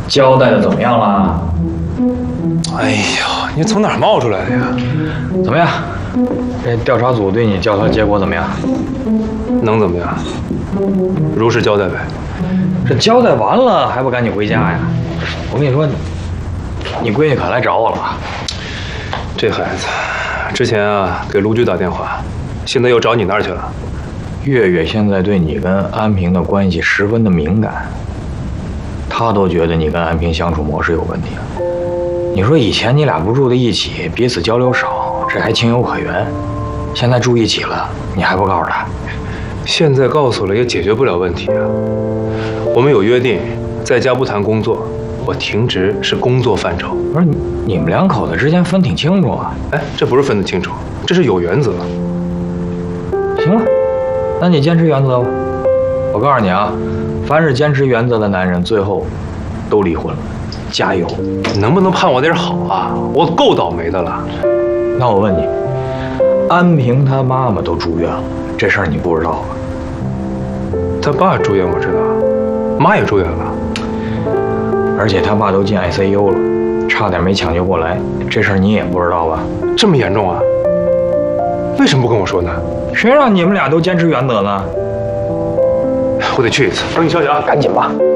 交代的怎么样了？ 哎呦，你从哪儿冒出来的呀？ 怎么样？这调查组对你调查结果怎么样？ 能怎么样？如实交代呗。 这交代完了还不赶紧回家呀？我跟你说，你闺女可来找我了。 这孩子，之前啊给卢局打电话，现在又找你那儿去了。 月月现在对你跟安平的关系十分的敏感，她都觉得你跟安平相处模式有问题。你说以前你俩不住在一起，彼此交流少，这还情有可原。现在住一起了，你还不告诉她？ 现在告诉了也解决不了问题啊。我们有约定，在家不谈工作，我停职是工作范畴。 不是你们两口子之间分挺清楚啊？ 哎，这不是分得清楚，这是有原则。 行了，那你坚持原则吧。我告诉你啊，凡是坚持原则的男人，最后都离婚了。加油！ 能不能盼我点好啊？我够倒霉的了。 那我问你，安平他妈妈都住院了，这事儿你不知道吧？ 他爸住院我知道，妈也住院了， 而且他爸都进 ICU 了，差点没抢救过来，这事儿你也不知道吧？ 这么严重啊？为什么不跟我说呢？ 谁让你们俩都坚持原则呢？ 我得去一次，等你消息啊， 赶紧吧。